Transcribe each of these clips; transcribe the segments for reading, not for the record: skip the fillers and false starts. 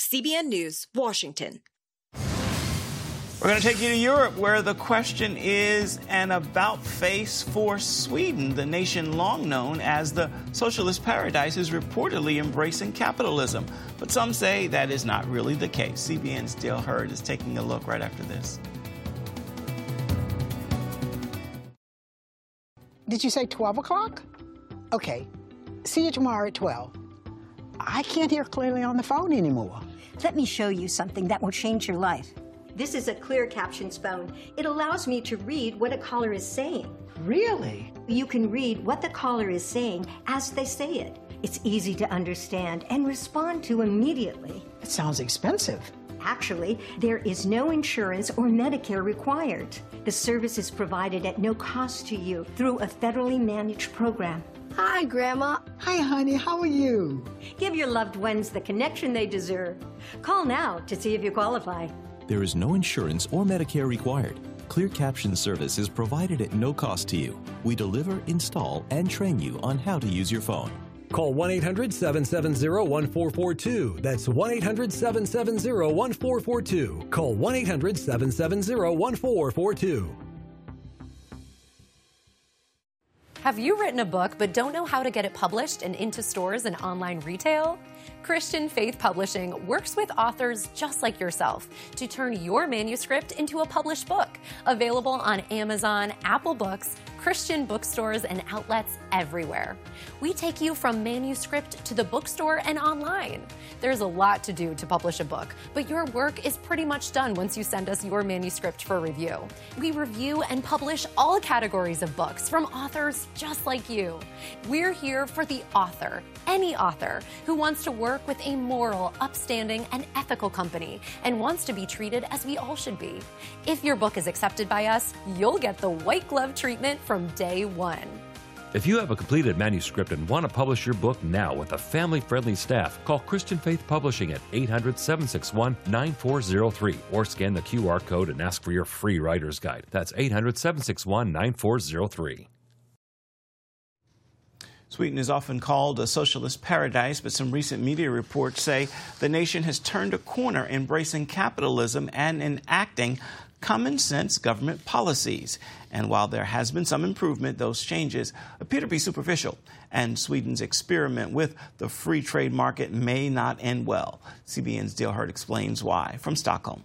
CBN News, Washington. We're going to take you to Europe, where the question is an about-face for Sweden. The nation long known as the socialist paradise is reportedly embracing capitalism. But some say that is not really the case. CBN's Dale Hurd is taking a look right after this. Did you say 12 o'clock? Okay. See you tomorrow at 12. I can't hear clearly on the phone anymore. Let me show you something that will change your life. This is a clear captions phone. It allows me to read what a caller is saying. Really? You can read what the caller is saying as they say it. It's easy to understand and respond to immediately. It sounds expensive. Actually, there is no insurance or Medicare required. The service is provided at no cost to you through a federally managed program. Hi, Grandma. Hi, honey. How are you? Give your loved ones the connection they deserve. Call now to see if you qualify. There is no insurance or Medicare required. Clear Caption service is provided at no cost to you. We deliver, install, and train you on how to use your phone. Call 1-800-770-1442. That's 1-800-770-1442. Call 1-800-770-1442. Have you written a book but don't know how to get it published and into stores and online retail? Christian Faith Publishing works with authors just like yourself to turn your manuscript into a published book, available on Amazon, Apple Books, Christian bookstores, and outlets everywhere. We take you from manuscript to the bookstore and online. There's a lot to do to publish a book, but your work is pretty much done once you send us your manuscript for review. We review and publish all categories of books from authors just like you. We're here for the author, any author who wants to work with a moral, upstanding, and ethical company and wants to be treated as we all should be. If your book is accepted by us, you'll get the white glove treatment from day one. If you have a completed manuscript and want to publish your book now with a family-friendly staff, call Christian Faith Publishing at 800-761-9403 or scan the QR code and ask for your free writer's guide. That's 800-761-9403. Sweden is often called a socialist paradise, but some recent media reports say the nation has turned a corner embracing capitalism and enacting common-sense government policies. And while there has been some improvement, those changes appear to be superficial, and Sweden's experiment with the free trade market may not end well. CBN's Dale Hurd explains why. From Stockholm.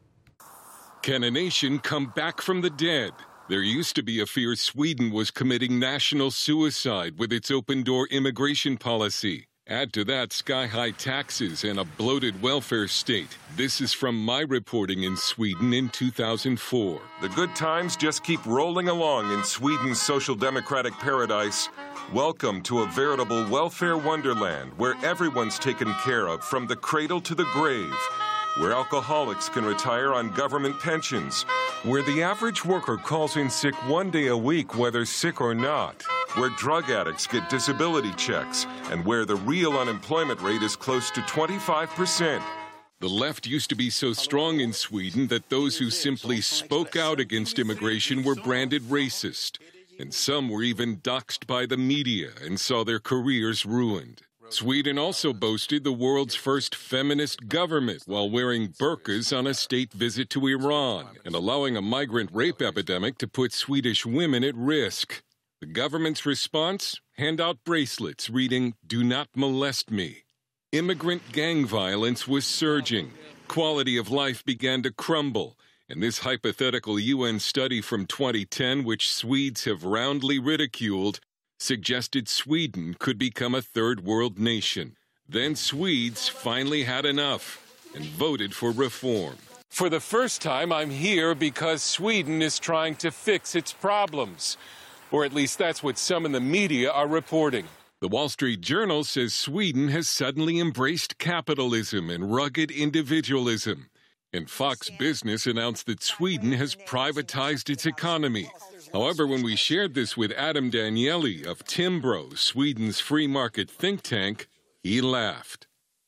Can a nation come back from the dead? There used to be a fear Sweden was committing national suicide with its open-door immigration policy. Add to that sky-high taxes and a bloated welfare state. This is from my reporting in Sweden in 2004. The good times just keep rolling along in Sweden's social democratic paradise. Welcome to a veritable welfare wonderland where everyone's taken care of from the cradle to the grave, where alcoholics can retire on government pensions, where the average worker calls in sick one day a week, whether sick or not, where drug addicts get disability checks, and where the real unemployment rate is close to 25%. The left used to be so strong in Sweden that those who simply spoke out against immigration were branded racist, and some were even doxxed by the media and saw their careers ruined. Sweden also boasted the world's first feminist government while wearing burqas on a state visit to Iran and allowing a migrant rape epidemic to put Swedish women at risk. The government's response? Hand out bracelets reading, "Do not molest me." Immigrant gang violence was surging. Quality of life began to crumble. And this hypothetical UN study from 2010, which Swedes have roundly ridiculed, suggested Sweden could become a third world nation. Then Swedes finally had enough and voted for reform. For the first time, I'm here because Sweden is trying to fix its problems. Or at least that's what some in the media are reporting. The Wall Street Journal says Sweden has suddenly embraced capitalism and rugged individualism. And Fox Business announced that Sweden has privatized its economy. However, when we shared this with Adam Danieli of Timbro, Sweden's free market think tank, he laughed.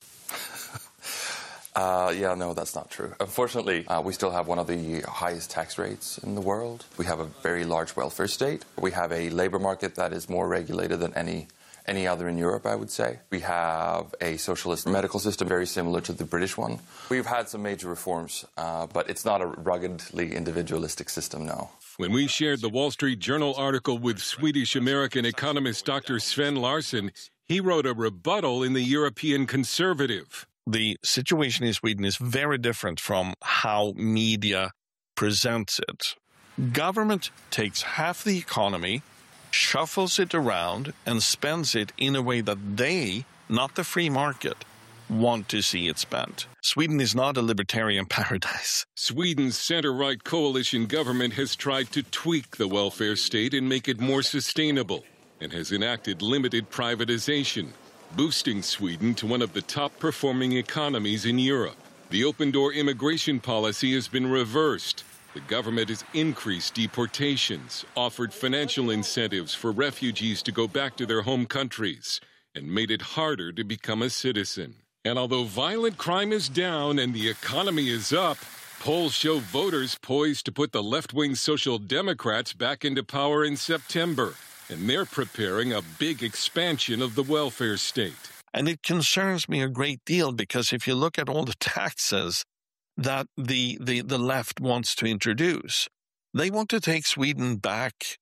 No, that's not true. Unfortunately, we still have one of the highest tax rates in the world. We have a very large welfare state. We have a labor market that is more regulated than any any other in Europe, I would say. We have a socialist medical system very similar to the British one. We've had some major reforms, but it's not a ruggedly individualistic system, no. When we shared the Wall Street Journal article with Swedish-American economist Dr. Sven Larsson, he wrote a rebuttal in the European Conservative. The situation in Sweden is very different from how media presents it. Government takes half the economy, shuffles it around, and spends it in a way that they, not the free market, want to see it spent. Sweden is not a libertarian paradise. Sweden's center-right coalition government has tried to tweak the welfare state and make it more sustainable, and has enacted limited privatization, boosting Sweden to one of the top-performing economies in Europe. The open-door immigration policy has been reversed. The government has increased deportations, offered financial incentives for refugees to go back to their home countries, and made it harder to become a citizen. And although violent crime is down and the economy is up, polls show voters poised to put the left-wing Social Democrats back into power in September. And they're preparing a big expansion of the welfare state. And it concerns me a great deal because if you look at all the taxes that the left wants to introduce, they want to take Sweden back,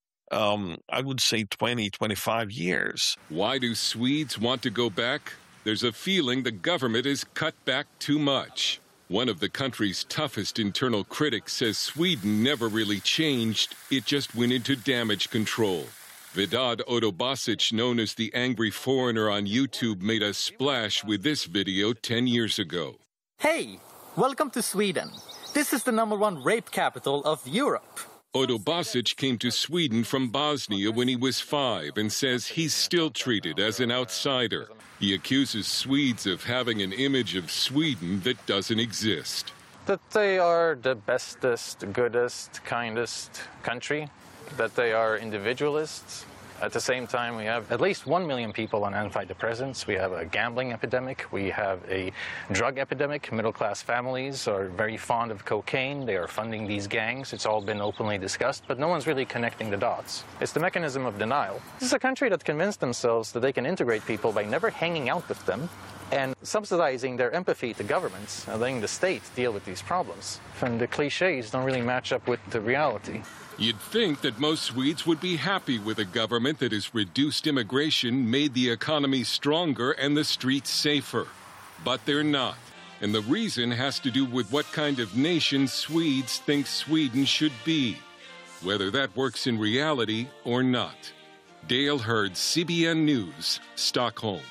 I would say 20, 25 years. Why do Swedes want to go back? There's a feeling the government has cut back too much. One of the country's toughest internal critics says Sweden never really changed, it just went into damage control. Vedad Odobasic, known as the Angry Foreigner on YouTube, made a splash with this video 10 years ago. Hey, welcome to Sweden. This is the #1 rape capital of Europe. Odobasic came to Sweden from Bosnia when he was 5 and says he's still treated as an outsider. He accuses Swedes of having an image of Sweden that doesn't exist. That they are the bestest, goodest, kindest country, that they are individualists. At the same time, we have at least 1 million people on antidepressants. We have a gambling epidemic. We have a drug epidemic. Middle-class families are very fond of cocaine. They are funding these gangs. It's all been openly discussed, but no one's really connecting the dots. It's the mechanism of denial. This is a country that convinced themselves that they can integrate people by never hanging out with them and subsidizing their empathy to governments and letting the state deal with these problems. And the cliches don't really match up with the reality. You'd think that most Swedes would be happy with a government that has reduced immigration, made the economy stronger, and the streets safer. But they're not. And the reason has to do with what kind of nation Swedes think Sweden should be, whether that works in reality or not. Dale Hurd, CBN News, Stockholm.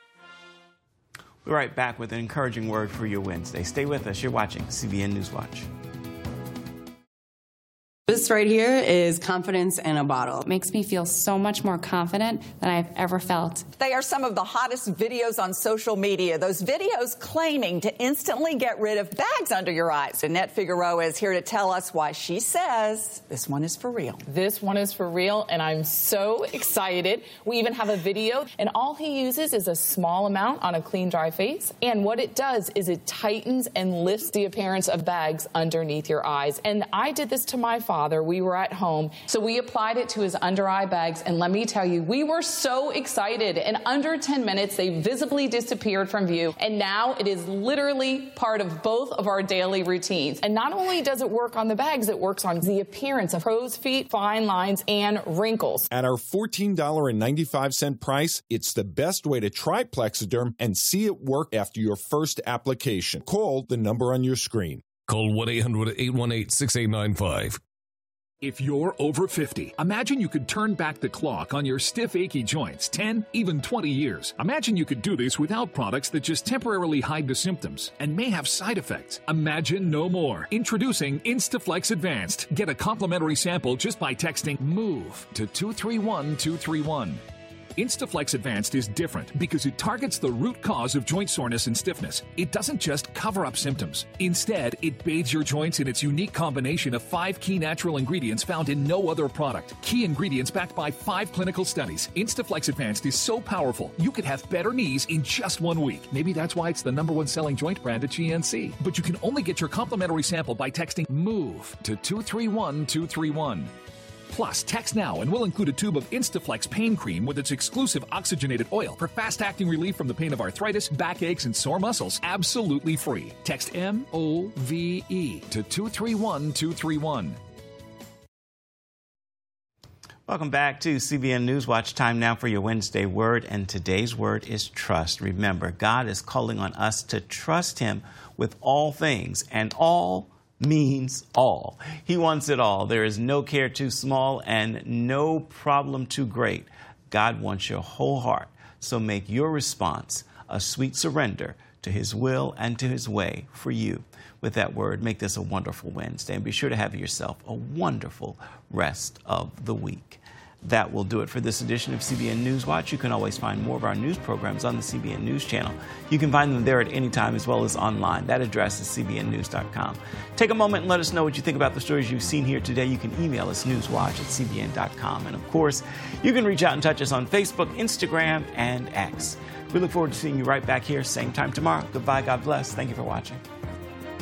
We're right back with an encouraging word for your Wednesday. Stay with us. You're watching CBN News Watch. This right here is confidence in a bottle. It makes me feel so much more confident than I've ever felt. They are some of the hottest videos on social media. Those videos claiming to instantly get rid of bags under your eyes. Annette Figueroa is here to tell us why she says this one is for real. This one is for real, and I'm so excited. We even have a video, and all he uses is a small amount on a clean, dry face. And what it does is it tightens and lifts the appearance of bags underneath your eyes. And I did this to my father. We were at home, so we applied it to his under eye bags, and let me tell you, we were so excited. In under 10 minutes, they visibly disappeared from view, and now it is literally part of both of our daily routines. And not only does it work on the bags, it works on the appearance of crow's feet, fine lines, and wrinkles. At our $14.95 price, it's the best way to try Plexiderm and see it work after your first application. Call the number on your screen. Call 1-800-818-6895. If you're over 50, imagine you could turn back the clock on your stiff, achy joints 10, even 20 years. Imagine you could do this without products that just temporarily hide the symptoms and may have side effects. Imagine no more. Introducing Instaflex Advanced. Get a complimentary sample just by texting MOVE to 231231. Instaflex Advanced is different because it targets the root cause of joint soreness and stiffness. It doesn't just cover up symptoms. Instead, it bathes your joints in its unique combination of 5 key natural ingredients found in no other product. Key ingredients backed by 5 clinical studies. Instaflex Advanced is so powerful, you could have better knees in just 1 week. Maybe that's why it's the #1 selling joint brand at GNC. But you can only get your complimentary sample by texting MOVE to 231231. Plus, text now and we'll include a tube of Instaflex pain cream with its exclusive oxygenated oil for fast-acting relief from the pain of arthritis, backaches, and sore muscles. Absolutely free. Text MOVE to 231231. Welcome back to CBN News Watch. Time now for your Wednesday word, and today's word is trust. Remember, God is calling on us to trust Him with all things, and all means all. He wants it all. There is no care too small and no problem too great. God wants your whole heart, so make your response a sweet surrender to His will and to His way for you. With that word, make this a wonderful Wednesday, and be sure to have yourself a wonderful rest of the week. That will do it for this edition of CBN News Watch. You can always find more of our news programs on the CBN News channel. You can find them there at any time as well as online. That address is cbnnews.com. Take a moment and let us know what you think about the stories you've seen here today. You can email us newswatch@cbn.com. And of course, you can reach out and touch us on Facebook, Instagram, and X. We look forward to seeing you right back here, same time tomorrow. Goodbye. God bless. Thank you for watching.